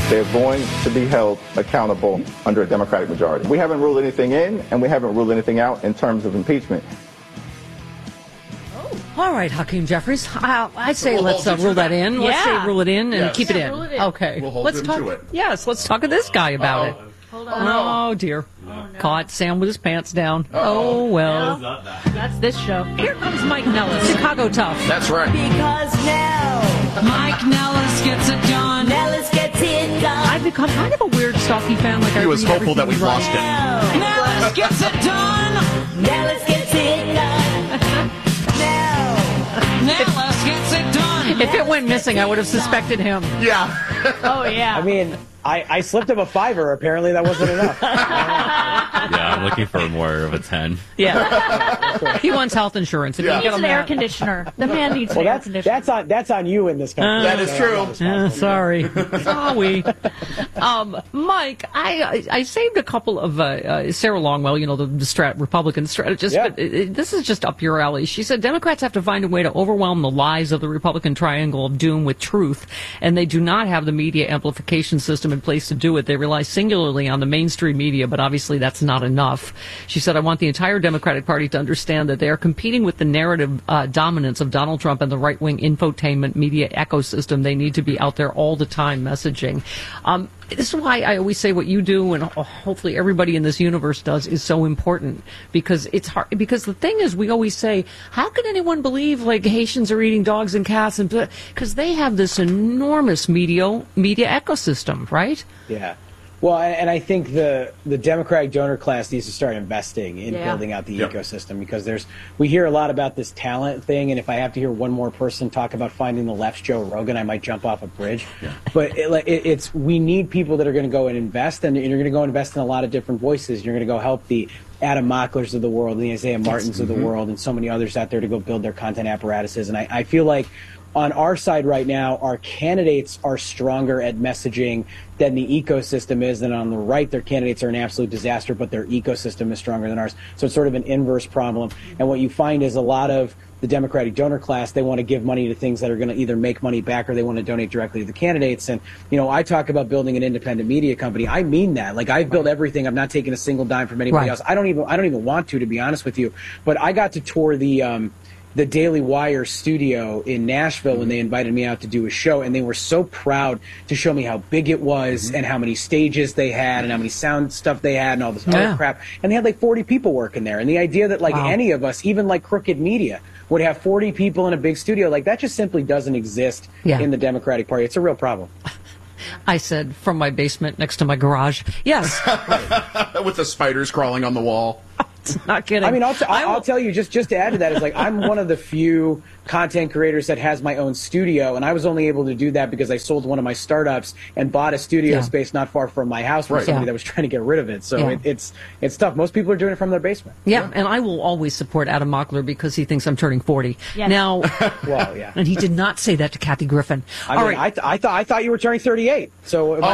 they're going to be held accountable under a Democratic majority. We haven't ruled anything in, and we haven't ruled anything out in terms of impeachment. All right, Hakeem Jeffries. I say let's rule that in. Let's say rule it in and keep it in. Rule it in. Okay. We'll hold let's him talk. to it. Yes, let's talk to this guy about it. Hold on. Oh, dear. Caught Sam with his pants down. Oh, well. That's this show. Here comes Mike Nellis, Chicago Tough. That's right. Because now Mike Nellis gets it done. Nellis gets it done. I've become kind of a weird Stalky fan. Like He was hopeful that we lost it. Nellis gets it done. Nellis gets it done. Nellis gets it done. If it went missing, I would have suspected him. Yeah. Oh, yeah. I mean, I slipped him a $5. Apparently, that wasn't enough. Yeah, I'm looking for more of a 10. Yeah. He wants health insurance. And Yeah. you He get needs him an air that. conditioner. The man needs an air conditioner. That's on you in this country. That is true. Sorry. Sorry. Mike, I saved a couple of Sarah Longwell, you know, the Republican strategist, Yeah. but this is just up your alley. She said Democrats have to find a way to overwhelm the lies of the Republican triangle of doom with truth, and they do not have the media amplification system in place to do it. They rely singularly on the mainstream media, but obviously that's not enough. She said, I want the entire Democratic Party to understand that they are competing with the narrative dominance of Donald Trump and the right-wing infotainment media ecosystem. They need to be out there all the time messaging. This is why I always say what you do, and hopefully everybody in this universe does, is so important, because it's hard. Because the thing is, we always say, how can anyone believe like Haitians are eating dogs and cats? And because they have this enormous media ecosystem, right? Yeah. Well, and I think the Democratic donor class needs to start investing in building out the ecosystem, because we hear a lot about this talent thing, and if I have to hear one more person talk about finding the left's Joe Rogan, I might jump off a bridge. Yeah. But we need people that are going to go and invest, and you're going to go invest in a lot of different voices. You're going to go help the Adam Mocklers of the world, and the Isaiah Martins of the world, and so many others out there to go build their content apparatuses. And I feel like on our side right now, our candidates are stronger at messaging than the ecosystem is. And on the right, their candidates are an absolute disaster, but their ecosystem is stronger than ours. So it's sort of an inverse problem. And what you find is a lot of the Democratic donor class, they want to give money to things that are going to either make money back or they want to donate directly to the candidates. And, you know, I talk about building an independent media company. I mean that. Like, I've built everything. I'm not taking a single dime from anybody else. I don't even want to be honest with you. But I got to tour the Daily Wire studio in Nashville when they invited me out to do a show, and they were so proud to show me how big it was and how many stages they had and how many sound stuff they had and all this other crap. And they had like 40 people working there. And the idea that like any of us, even like Crooked Media, would have 40 people in a big studio, like that just simply doesn't exist in the Democratic Party. It's a real problem. I said from my basement next to my garage. Yes. With the spiders crawling on the wall. Not kidding. I mean, I'll tell you, just to add to that, is like I'm one of the few content creators that has my own studio, and I was only able to do that because I sold one of my startups and bought a studio space not far from my house from somebody that was trying to get rid of it. So it's tough. Most people are doing it from their basement. Yeah, and I will always support Adam Mockler because he thinks I'm turning 40. Yes. Now, well, yeah. And he did not say that to Kathy Griffin. I thought you were turning 38. So Oh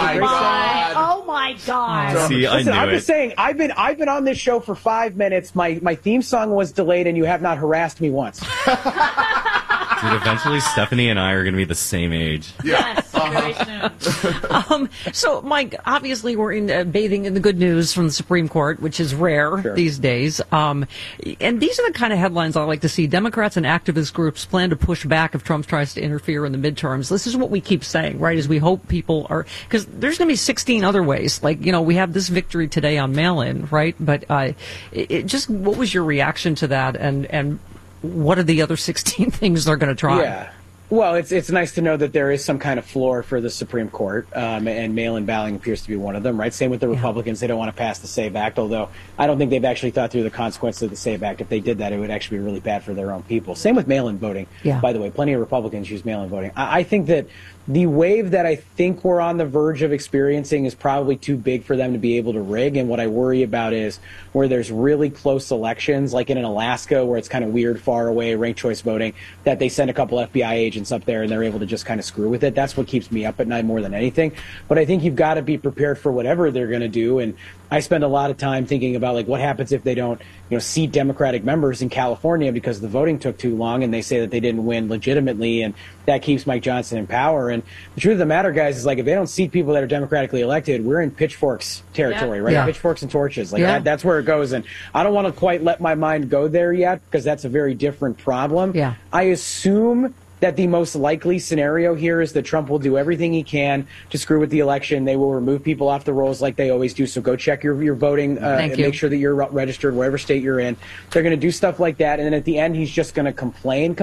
my God! See, listen, I I'm knew just saying, I've been on this show for 5 minutes. My theme song was delayed, and you have not harassed me once. Dude, eventually Stephanie and I are going to be the same age. Yes, very soon. So, Mike, obviously we're bathing in the good news from the Supreme Court, which is rare these days. And these are the kind of headlines I like to see. Democrats and activist groups plan to push back if Trump tries to interfere in the midterms. This is what we keep saying, right, is we hope people are, because there's going to be 16 other ways. Like, you know, we have this victory today on mail-in, right? But just what was your reaction to that, and what are the other 16 things they're going to try? Yeah. Well, it's nice to know that there is some kind of floor for the Supreme Court, and mail-in balloting appears to be one of them, right? Same with the Republicans. They don't want to pass the SAVE Act, although I don't think they've actually thought through the consequences of the SAVE Act. If they did that, it would actually be really bad for their own people. Same with mail-in voting, by the way. Plenty of Republicans use mail-in voting. I think that the wave that I think we're on the verge of experiencing is probably too big for them to be able to rig, and what I worry about is where there's really close elections, like in Alaska, where it's kind of weird, far away, ranked choice voting, that they send a couple FBI agents up there and they're able to just kind of screw with it. That's what keeps me up at night more than anything. But I think you've got to be prepared for whatever they're going to do, and I spend a lot of time thinking about like what happens if they don't, seat Democratic members in California because the voting took too long and they say that they didn't win legitimately, and that keeps Mike Johnson in power. And the truth of the matter, guys, is like if they don't seat people that are democratically elected, we're in pitchforks territory, right? Pitchforks and torches. Like that's where it goes. And I don't want to quite let my mind go there yet because that's a very different problem. Yeah. I assume that the most likely scenario here is that Trump will do everything he can to screw with the election. They will remove people off the rolls like they always do. So go check your voting and make sure that you're registered wherever state you're in. They're going to do stuff like that. And then at the end, he's just going to complain.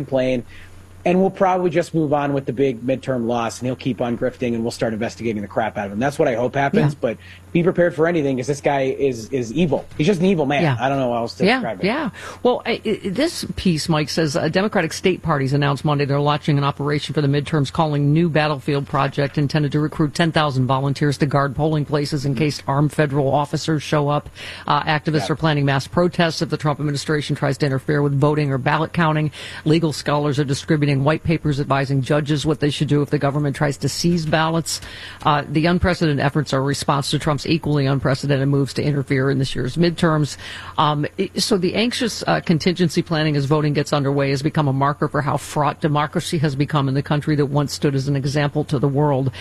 And we'll probably just move on with the big midterm loss, and he'll keep on grifting, and we'll start investigating the crap out of him. That's what I hope happens, but be prepared for anything, because this guy is evil. He's just an evil man. I don't know how else to describe it. Yeah. Well, this piece, Mike, says Democratic state parties announced Monday they're launching an operation for the midterms calling New Battlefield Project, intended to recruit 10,000 volunteers to guard polling places in case armed federal officers show up. Activists are planning mass protests if the Trump administration tries to interfere with voting or ballot counting. Legal scholars are distributing white papers advising judges what they should do if the government tries to seize ballots. The unprecedented efforts are a response to Trump's equally unprecedented moves to interfere in this year's midterms. So the anxious contingency planning as voting gets underway has become a marker for how fraught democracy has become in the country that once stood as an example to the world.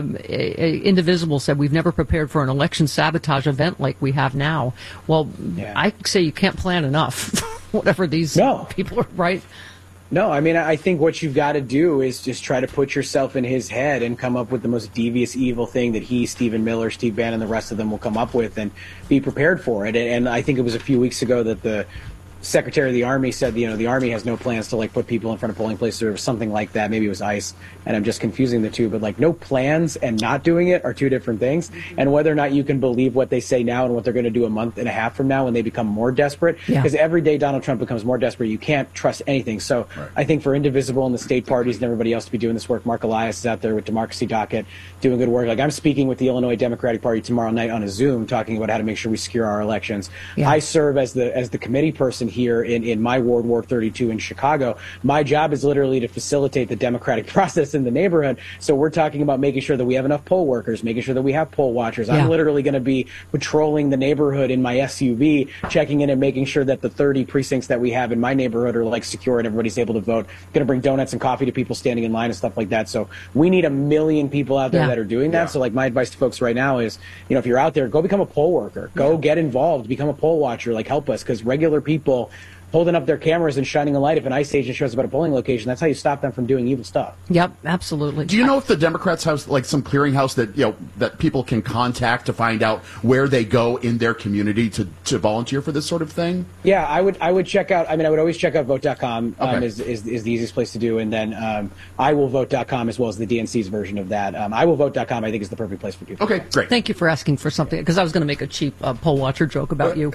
Indivisible said, we've never prepared for an election sabotage event like we have now. Well, I say you can't plan enough, whatever these people are, right? No, I mean, I think what you've got to do is just try to put yourself in his head and come up with the most devious, evil thing that he, Stephen Miller, Steve Bannon, the rest of them will come up with, and be prepared for it. And I think it was a few weeks ago that the Secretary of the Army said, the Army has no plans to put people in front of polling places or something like that. Maybe it was ICE, and I'm just confusing the two. But no plans and not doing it are two different things. And whether or not you can believe what they say now and what they're going to do a month and a half from now when they become more desperate, because every day Donald Trump becomes more desperate, you can't trust anything. So I think for Indivisible and the state parties and everybody else to be doing this work, Mark Elias is out there with Democracy Docket doing good work. I'm speaking with the Illinois Democratic Party tomorrow night on a Zoom talking about how to make sure we secure our elections. I serve as the committee person here in my ward, Ward 32 in Chicago. My job is literally to facilitate the democratic process in the neighborhood. So we're talking about making sure that we have enough poll workers, making sure that we have poll watchers. I'm literally going to be patrolling the neighborhood in my SUV, checking in and making sure that the 30 precincts that we have in my neighborhood are secure and everybody's able to vote. Going to bring donuts and coffee to people standing in line and stuff like that. So we need 1 million people out there that are doing that. So my advice to folks right now is, if you're out there, go become a poll worker, go get involved, become a poll watcher, help us, because regular people holding up their cameras and shining a light if an ICE agent shows up at a polling location, that's how you stop them from doing evil stuff. Yep, absolutely. Do you know if the Democrats have some clearinghouse that that people can contact to find out where they go in their community to volunteer for this sort of thing? Yeah, I would check out. I would always check out vote.com is the easiest place to do, and then iwillvote.com as well as the DNC's version of that. iwillvote.com I think is the perfect place for people. Okay, great. Thank you for asking for something, because I was going to make a cheap poll watcher joke about you.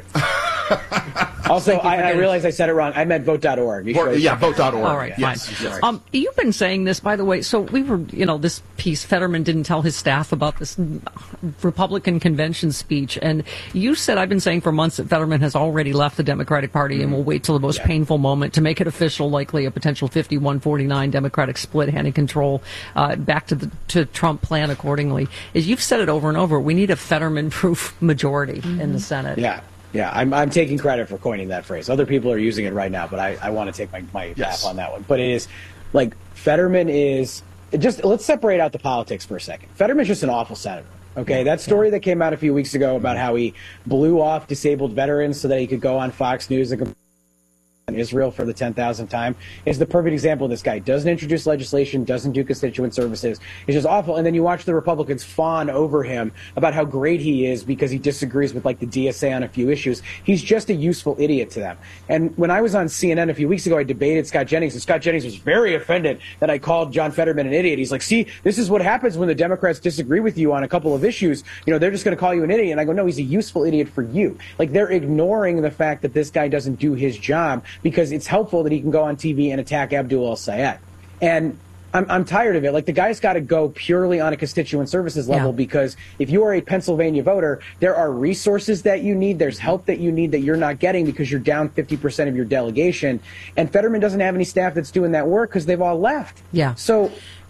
Also, I realized I said it wrong. I meant vote.org. Vote.org. All right, yes. fine. You've been saying this, by the way. So we were, this piece, Fetterman didn't tell his staff about this Republican convention speech. And you said, I've been saying for months that Fetterman has already left the Democratic Party and will wait till the most painful moment to make it official, likely a potential 51-49 Democratic split, handing control back to Trump plan accordingly. As you've said it over and over, we need a Fetterman-proof majority in the Senate. Yeah, I'm taking credit for coining that phrase. Other people are using it right now, but I want to take my laugh on that one. But it is Fetterman is just, let's separate out the politics for a second. Fetterman's just an awful senator. Okay, that story that came out a few weeks ago about how he blew off disabled veterans so that he could go on Fox News and Israel for the 10,000th time is the perfect example of this guy. Doesn't introduce legislation, doesn't do constituent services. It's just awful. And then you watch the Republicans fawn over him about how great he is because he disagrees with the DSA on a few issues. He's just a useful idiot to them. And when I was on CNN a few weeks ago, I debated Scott Jennings, and Scott Jennings was very offended that I called John Fetterman an idiot. He's like, see, this is what happens when the Democrats disagree with you on a couple of issues. They're just going to call you an idiot. And I go, no, he's a useful idiot for you. They're ignoring the fact that this guy doesn't do his job because it's helpful that he can go on TV and attack Abdul El-Sayed. And I'm tired of it. The guy's got to go purely on a constituent services level because if you are a Pennsylvania voter, there are resources that you need. There's help that you need that you're not getting because you're down 50% of your delegation. And Fetterman doesn't have any staff that's doing that work because they've all left. Yeah. So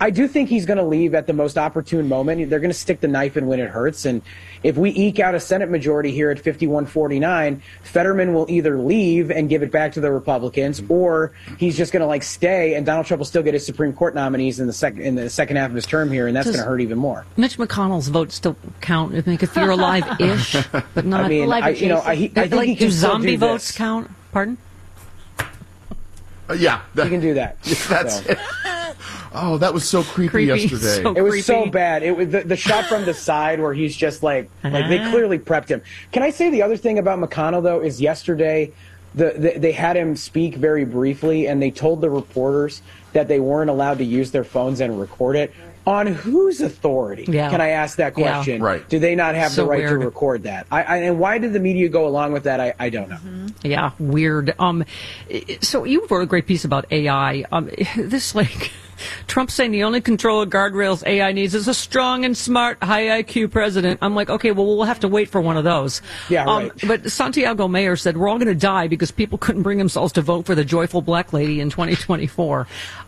I do think he's going to leave at the most opportune moment. They're going to stick the knife in when it hurts. And if we eke out a Senate majority here at 51-49, Fetterman will either leave and give it back to the Republicans, or he's just going to stay, and Donald Trump will still get his Supreme Court nominees in the second half of his term here, and that's going to hurt even more. Mitch McConnell's vote still count? I think if you're alive-ish, but not alive. I think he can zombie still do votes this. count. Pardon? He can do that. That's it. Oh, that was so creepy yesterday. It was so bad. It was the shot from the side where he's just like they clearly prepped him. Can I say the other thing about McConnell though is yesterday they had him speak very briefly, and they told the reporters that they weren't allowed to use their phones and record it. On whose authority? Yeah. Can I ask that question? Yeah. Right. Do they not have So the right weird. to record that? And why did the media go along with that? I don't know. Mm-hmm. Yeah, weird. So you wrote a great piece about AI. Trump saying the only control of guardrails AI needs is a strong and smart, high IQ president. I'm like, okay, well, we'll have to wait for one of those. Yeah, right. But Santiago Mayer said we're all going to die because people couldn't bring themselves to vote for the joyful black lady in 2024.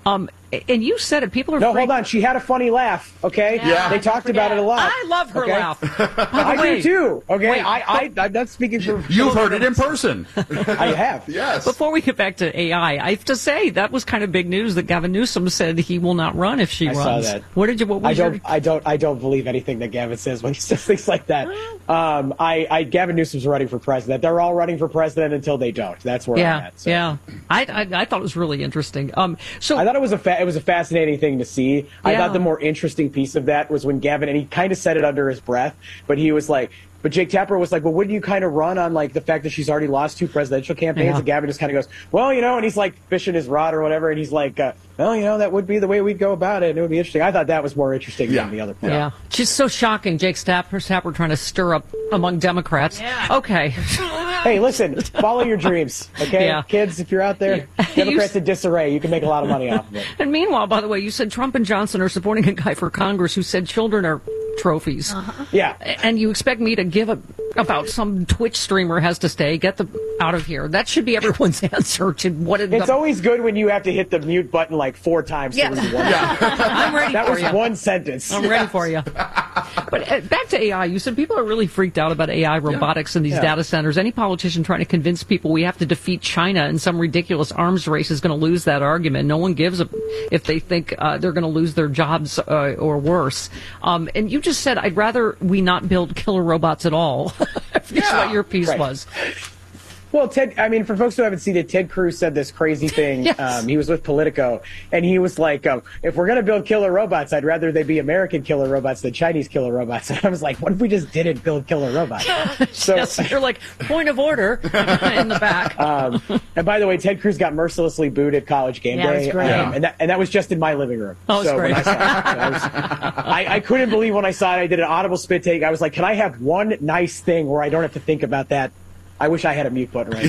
And you said it. People are No, hold on. She had a funny laugh, okay? Yeah. They talked about it a lot. I love her okay? laugh. I do too, okay? Wait, I'm not speaking for... You've heard it in person. I have. Yes. Before we get back to AI, I have to say that was kind of big news that Gavin Newsom said he will not run if she runs. I saw that. What was your... I don't believe anything that Gavin says when he says things like that. Gavin Newsom's running for president. They're all running for president until they don't. That's where I'm at. So. Yeah. I thought it was really interesting. So I thought it was a fascinating thing to see. I thought the more interesting piece of that was when Gavin, and he kind of said it under his breath, but he was like, but Jake Tapper was like, well, wouldn't you kind of run on the fact that she's already lost 2 presidential campaigns? Yeah. And Gavin just kind of goes, well, and he's like fishing his rod or whatever, and he's like, well, that would be the way we'd go about it, and it would be interesting. I thought that was more interesting than the other part. Yeah. Just so shocking. Jake Tapper trying to stir up among Democrats. Yeah. Okay. Hey, listen, follow your dreams, okay? Yeah. Kids, if you're out there, Democrats in disarray, you can make a lot of money off of it. And meanwhile, by the way, you said Trump and Johnson are supporting a guy for Congress who said children are trophies. Uh-huh. Yeah. And you expect me to give about some Twitch streamer has to stay, get them out of here. That should be everyone's answer to what it's always good when you have to hit the mute button 4 times. Yeah. I'm ready that for was you. one sentence. I'm ready for you. But back to AI, you said people are really freaked out about AI robotics in these data centers. Any politician trying to convince people we have to defeat China in some ridiculous arms race is going to lose that argument. No one gives a if they think they're going to lose their jobs or worse. And you just said, I'd rather we not build killer robots at all. That's what your piece was. Well, Ted, for folks who haven't seen it, Ted Cruz said this crazy thing. Yes. He was with Politico, and he was like, if we're going to build killer robots, I'd rather they be American killer robots than Chinese killer robots. And I was like, what if we just didn't build killer robots? So, yes, you're like, point of order in the back. And by the way, Ted Cruz got mercilessly booed at College Game Day. That's great. And that was just in my living room. Oh, so great. when I saw it, I couldn't believe when I saw it. I did an audible spit take. I was like, can I have one nice thing where I don't have to think about that? I wish I had a mute button right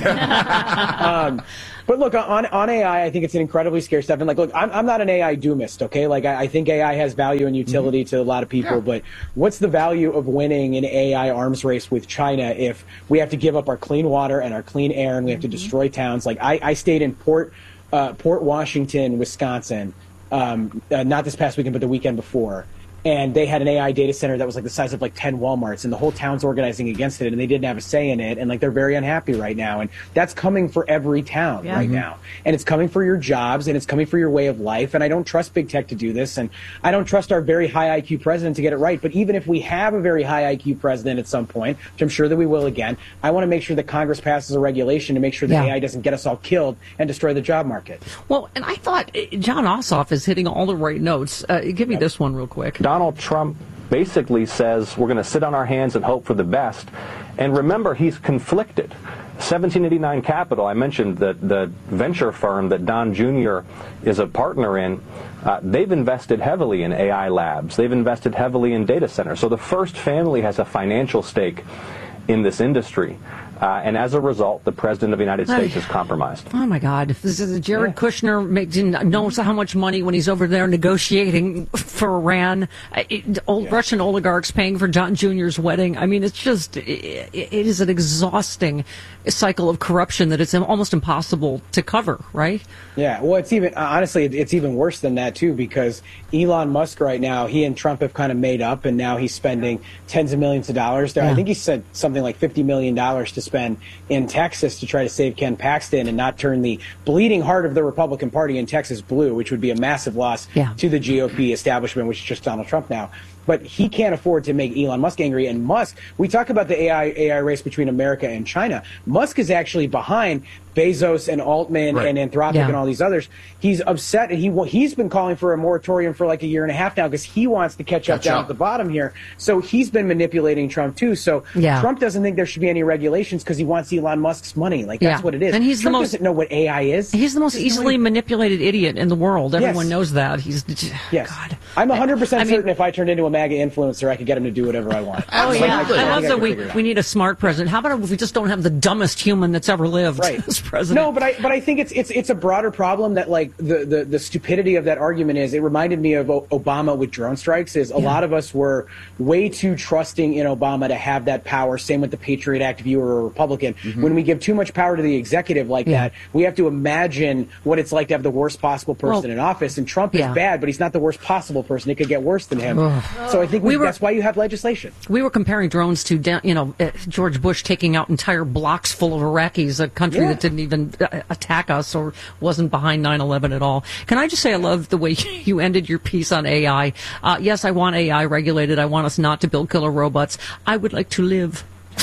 now. But look, on AI, I think it's an incredibly scary stuff. And look, I'm not an AI doomist, okay? I think AI has value and utility to a lot of people. Yeah. But what's the value of winning an AI arms race with China if we have to give up our clean water and our clean air and we have to destroy towns? I stayed in Port Washington, Wisconsin, not this past weekend, but the weekend before. And they had an AI data center that was the size of 10 Walmarts, and the whole town's organizing against it, and they didn't have a say in it, and they're very unhappy right now. And that's coming for every town right now. And it's coming for your jobs, and it's coming for your way of life. And I don't trust big tech to do this, and I don't trust our very high IQ president to get it right. But even if we have a very high IQ president at some point, which I'm sure that we will again, I want to make sure that Congress passes a regulation to make sure that AI doesn't get us all killed and destroy the job market. Well, and I thought John Ossoff is hitting all the right notes. Give me this one real quick. Donald Trump basically says we're going to sit on our hands and hope for the best. And remember, he's conflicted. 1789 Capital, I mentioned that the venture firm that Don Jr. is a partner in, they've invested heavily in AI labs. They've invested heavily in data centers. So the First family has a financial stake in this industry. And as a result, the President of the United States is compromised. Oh, my God. Jared Kushner knows how much money when he's over there negotiating for Iran. Russian oligarchs paying for John Jr.'s wedding. I mean, it's just, it is an exhausting cycle of corruption that it's almost impossible to cover, right? Yeah, well, it's even, honestly, it's even worse than that, too, because Elon Musk right now, he and Trump have kind of made up, and now he's spending tens of millions of dollars there. Yeah. I think he said something like $50 million to spend in Texas to try to save Ken Paxton and not turn the bleeding heart of the Republican Party in Texas blue, which would be a massive loss to the GOP establishment, which is just Donald Trump now. But he can't afford to make Elon Musk angry. And Musk, we talk about the AI race between America and China. Musk is actually behind Bezos and Altman and Anthropic and all these others. He's upset, and he's been calling for a moratorium for like a year and a half now because he wants to catch up down at the bottom here. So he's been manipulating Trump too. So Trump doesn't think there should be any regulations because he wants Elon Musk's money. Like that's what it is. And Trump doesn't know what AI is. He's the most easily manipulated idiot in the world. Everyone knows that. God. I'm 100% certain if I turned into a MAGA influencer, I could get him to do whatever I want. Oh yeah, I love that we need a smart president. How about if we just don't have the dumbest human that's ever lived? Right. President. No, but I think it's a broader problem that like the stupidity of that argument is. It reminded me of Obama with drone strikes. A lot of us were way too trusting in Obama to have that power. Same with the Patriot Act. If you were a Republican, when we give too much power to the executive like that, we have to imagine what it's like to have the worst possible person in office. And Trump is bad, but he's not the worst possible person. It could get worse than him. So I think that's why you have legislation. We were comparing drones to George Bush taking out entire blocks full of Iraqis, a country that didn't even attack us or wasn't behind 9/11 at all. Can I just say I love the way you ended your piece on AI. Yes, I want AI regulated. I want us not to build killer robots. I would like to live.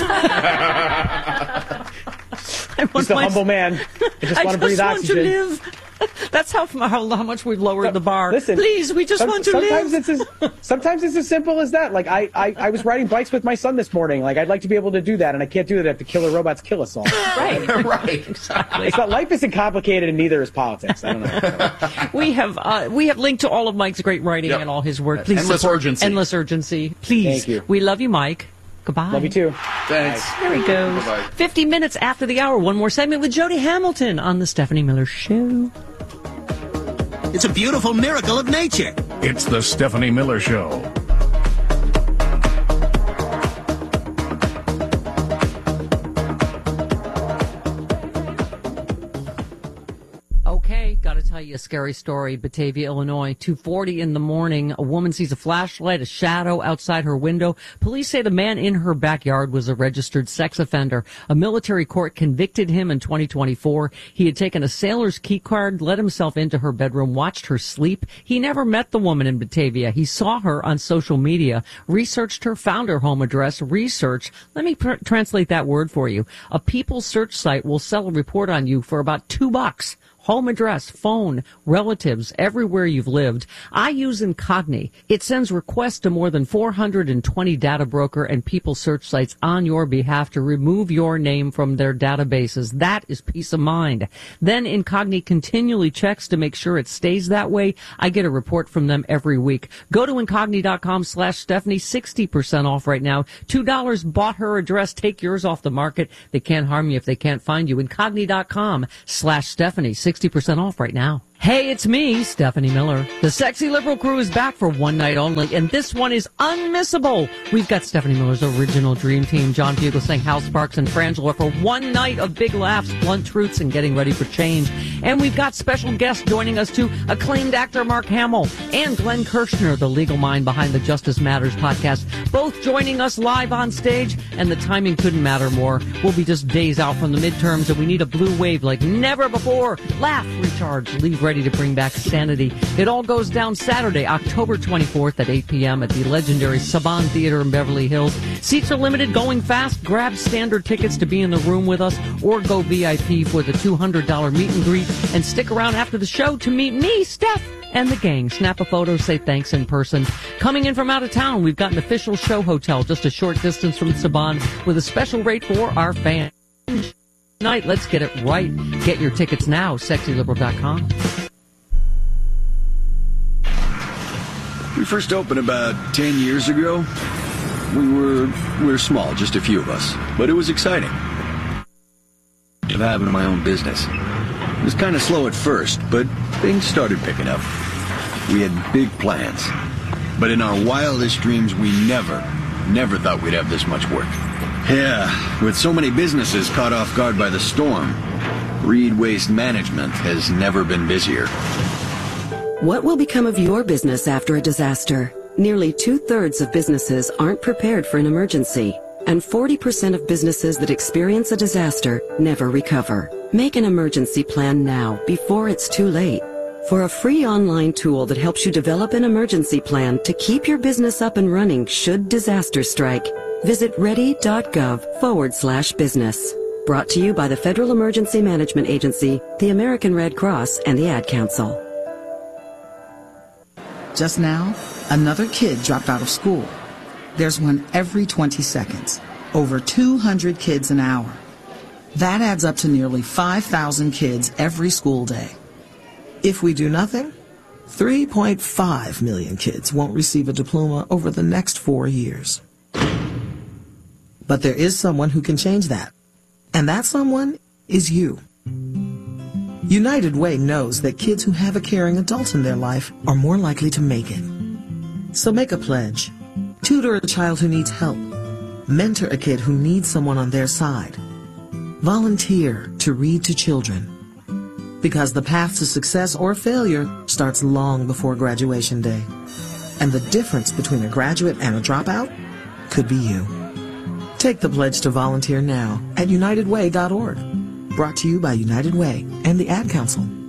He's a humble man. I just want to breathe oxygen. To live. That's how much we've lowered the bar. Listen, please, we just want to live. Sometimes it's as simple as that. Like I was riding bikes with my son this morning. Like I'd like to be able to do that, and I can't do that if the killer robots kill us all. Right, exactly. It's not, life isn't complicated, and neither is politics. I don't know. We have linked to all of Mike's great writing and all his work. Please Endless Urgency. Endless Urgency. Please. Thank you. We love you, Mike. Goodbye. Love you too. Thanks. There he goes. Bye-bye. 50 minutes after the hour. One more segment with Jody Hamilton on the Stephanie Miller Show. It's a beautiful miracle of nature. It's the Stephanie Miller Show. Okay, got to tell you a scary story. Batavia, Illinois, 2:40 in the morning. A woman sees a flashlight, a shadow outside her window. Police say the man in her backyard was a registered sex offender. A military court convicted him in 2024. He had taken a sailor's key card, let himself into her bedroom, watched her sleep. He never met the woman in Batavia. He saw her on social media, researched her, found her home address, let me translate that word for you. A People search site will sell a report on you for about $2. Home address, phone, relatives, everywhere you've lived. I use Incogni. It sends requests to more than 420 data broker and People search sites on your behalf to remove your name from their databases. That is peace of mind. Then Incogni continually checks to make sure it stays that way. I get a report from them every week. Go to Incogni.com/Stephanie, 60% off right now. $2 bought her address. Take yours off the market. They can't harm you if they can't find you. Incogni.com/Stephanie, 60% off right now. Hey, it's me, Stephanie Miller. The Sexy Liberal crew is back for one night only, and this one is unmissable. We've got Stephanie Miller's original dream team, John Fugelsang, Hal Sparks, and Frangela for one night of big laughs, blunt truths, and getting ready for change. And we've got special guests joining us too, acclaimed actor Mark Hamill and Glenn Kirshner, the legal mind behind the Justice Matters podcast, both joining us live on stage, and the timing couldn't matter more. We'll be just days out from the midterms, and we need a blue wave like never before. Laugh, recharge, leave ready to bring back sanity. It all goes down Saturday, October 24th at 8 p.m. at the legendary Saban Theater in Beverly Hills. Seats are limited, going fast. Grab standard tickets to be in the room with us, or go VIP for the $200 meet and greet, and stick around after the show to meet me, Steph, and the gang. Snap a photo, say thanks in person. Coming in from out of town, we've got an official show hotel just a short distance from Saban with a special rate for our fans. Tonight, let's get it right. Get your tickets now, sexyliberal.com. We first opened about 10 years ago. We were small, just a few of us, but it was exciting. of having my own business. It was kind of slow at first, but things started picking up. We had big plans. But in our wildest dreams, we never thought we'd have this much work. Yeah, with so many businesses caught off guard by the storm, Reed Waste Management has never been busier. What will become of your business after a disaster? Nearly 2/3 of businesses aren't prepared for an emergency, and 40% of businesses that experience a disaster never recover. Make an emergency plan now, before it's too late. For a free online tool that helps you develop an emergency plan to keep your business up and running should disaster strike, visit ready.gov/business. Brought to you by the Federal Emergency Management Agency, the American Red Cross, and the Ad Council. Just now, another kid dropped out of school. There's one every 20 seconds. Over 200 kids an hour. That adds up to nearly 5,000 kids every school day. If we do nothing, 3.5 million kids won't receive a diploma over the next 4 years. But there is someone who can change that. And that someone is you. United Way knows that kids who have a caring adult in their life are more likely to make it. So make a pledge. Tutor a child who needs help. Mentor a kid who needs someone on their side. Volunteer to read to children. Because the path to success or failure starts long before graduation day. And the difference between a graduate and a dropout could be you. Take the pledge to volunteer now at unitedway.org. Brought to you by United Way and the Ad Council.